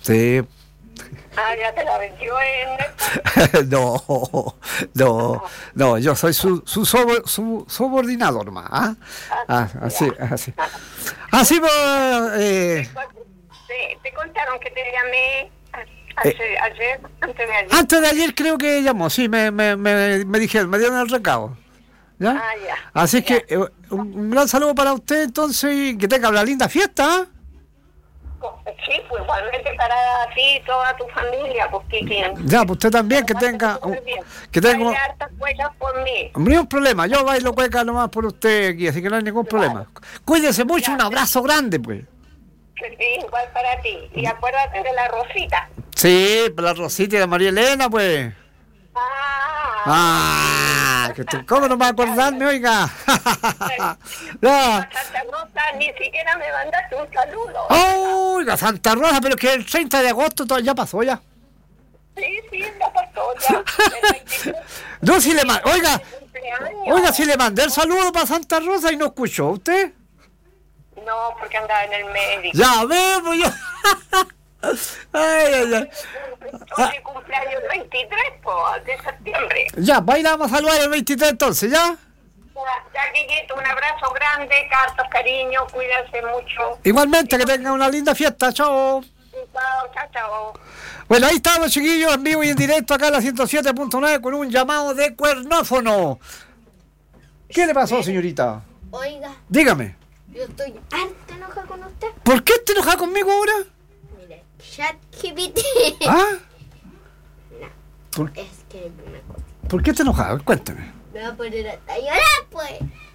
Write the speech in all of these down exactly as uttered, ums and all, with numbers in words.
Sí. Ah, ya te la vendió en... no, no, no, yo soy su, su, sobor, su subordinado nomás. ¿Ah? Ah, así, así. Así, pues... Eh, te, te contaron que te llamé ayer, eh, ayer, antes de ayer. Antes de ayer creo que llamó, sí, me, me, me, me dijeron, me dieron el recado. ¿Ya? Ah, ya. Así es ya. que eh, un, un gran saludo para usted entonces y que tenga una linda fiesta. ¿Eh? Sí, pues igualmente para ti y toda tu familia, porque quien... Ya, pues usted también, que tenga... Que tenga... Baile hartas cuecas por mí. Ni un problema, yo bailo cueca nomás por usted aquí, así que no hay ningún claro. problema. Cuídese mucho, claro. Un abrazo grande, pues. Sí, igual para ti. Y acuérdate de la Rosita. Sí, la Rosita y la María Elena, pues. Ah, ah que te, ¿cómo no me acordarme, oiga? no. Santa Rosa, ni siquiera me mandaste un saludo. Oh, oiga, Santa Rosa, pero que el treinta de agosto todo, ya pasó, ya. Sí, sí, ya pasó, ya. no, si le mandé, oiga, oiga, si le mandé el saludo para Santa Rosa y no escuchó usted. No, porque andaba en el médico. Ya vemos, yo. Ay, ay, ay. Hoy cumpleaños el veintitrés po, de septiembre. Ya, bailamos a saludar el veintitrés entonces, ¿ya? Ya, Guiguito, un abrazo grande, cartas, cariño, cuídense mucho. Igualmente, que tengan una linda fiesta, chao. Chao, chao, chao. Bueno, ahí estamos, chiquillos, en vivo y en directo acá en la ciento siete punto nueve con un llamado de cuernófono. ¿Qué le pasó, señorita? Oiga. Dígame. Yo estoy harta enojada con usted. ¿Por qué te enojas conmigo ahora? Mire, ChatGPT. ¿Ah? No, ¿Por, es que hay una cosa. ¿Por qué te enojas? Cuéntame. Me va a poner hasta llorar, pues.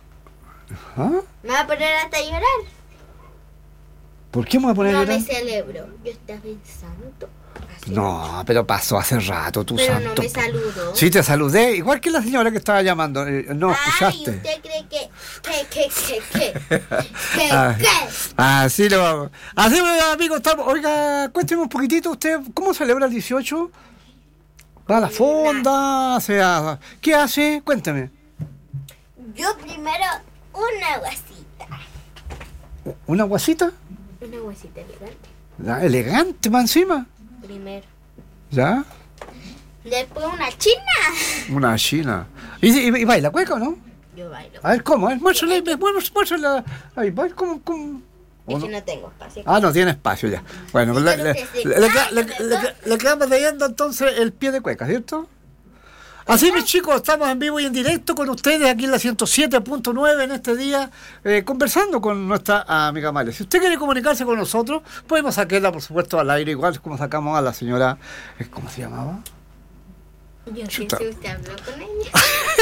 ¿Ah? Me va a poner hasta llorar. ¿Por qué me voy a poner no a llorar? No me celebro. Yo estaba pensando. No, mucho. pero pasó hace rato, tú pero santo. Pero no me saludó. Sí, te saludé, igual que la señora que estaba llamando. Eh, no Ay, escuchaste. ¿usted cree que... que, que, que, que, que, ah, que? Así lo vamos. Así, amigos, estamos. Oiga, cuénteme un poquitito, ¿usted cómo celebra el dieciocho? ¿Va a la fonda? O sea, ¿qué hace? Cuéntame. Yo primero una guasita. ¿Una guasita? Una guasita elegante. ¿La elegante más encima? Primero. ¿Ya? Después una china. Una china. ¿Y, y, y baila cueca o no? Yo bailo. A ver, ¿cómo? A ver, muéstrale, muéstrale. Ahí, va, ¿cómo? cómo? Es que no? no tengo espacio. Ah, no tiene espacio ya. Bueno, sí, le, le, sí. le, le, le, le, le quedamos leyendo entonces el pie de cueca, ¿cierto? Así, mis chicos, estamos en vivo y en directo con ustedes aquí en la ciento siete punto nueve en este día, eh, conversando con nuestra amiga María. Si usted quiere comunicarse con nosotros, podemos sacarla, por supuesto, al aire, igual como sacamos a la señora, ¿cómo se llamaba? Yo sé si usted habló con ella.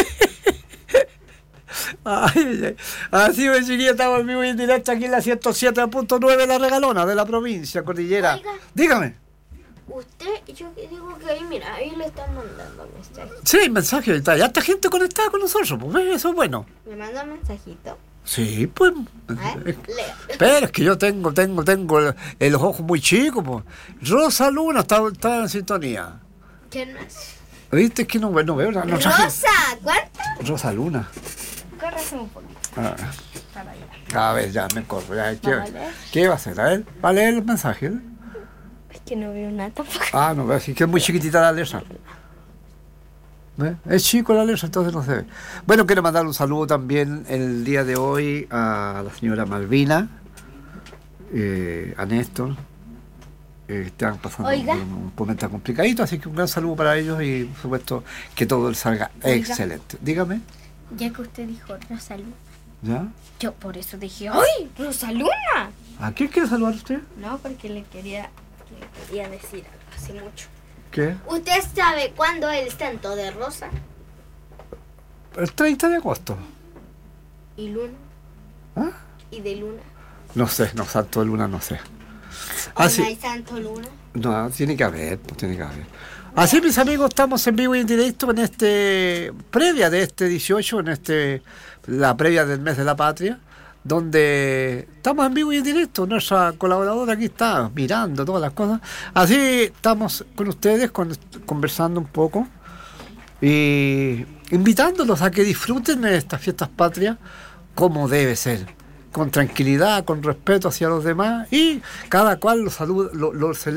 Ay, ay, ay. Así, pues, chiquilla, estamos en vivo y en directo aquí en la ciento siete punto nueve, la regalona de la provincia cordillera. Oiga, dígame. Usted, yo digo que ahí, mira, ahí le están mandando mensajes. Sí, mensaje, está ya está gente conectada con nosotros, pues eso es bueno. ¿Me manda un mensajito? Sí, pues. A ver, lea. Pero es que yo tengo, tengo, tengo el, el los ojos muy chicos, pues. Rosa Luna está, está en sintonía. ¿Quién más? ¿Viste? Es que no, no veo. No, no Rosa, ¿cuánto? Rosa Luna. Córrese un poquito. Ah. Para allá. A ver, ya me corro. Ya, ¿qué, ¿Va a leer? ¿Qué va a hacer? A ver, ¿va a leer los mensajes? Es que no veo nada tampoco. Ah, no, es que es muy chiquitita la letra. ¿Ve? Es chico la letra, entonces no se ve. Bueno, quiero mandar un saludo también el día de hoy a la señora Malvina, eh, a Néstor, eh, están pasando Oiga. un, un momento complicadito, así que un gran saludo para ellos y por supuesto que todo salga Oiga. excelente. Dígame. Ya que usted dijo Rosaluna, ¿Ya? yo por eso dije, ¡ay, Rosaluna! ¿A quién quiere saludar usted? No, porque le quería, le quería decir algo hace mucho. ¿Qué? ¿Usted sabe cuándo es el santo de Rosa El treinta de agosto. y Luna ¿Ah? y de Luna? No sé, no, santo de luna no sé. ¿O Así, no hay santo Luna? no, tiene que haber, pues tiene que haber. Así, mis amigos, estamos en vivo y en directo en este previa de este dieciocho, en este la previa del mes de la patria, donde estamos en vivo y en directo. Nuestra colaboradora aquí está mirando todas las cosas. Así estamos con ustedes, con, conversando un poco y invitándolos a que disfruten de estas fiestas patrias como debe ser, con tranquilidad, con respeto hacia los demás y cada cual lo saluda, lo, lo celebra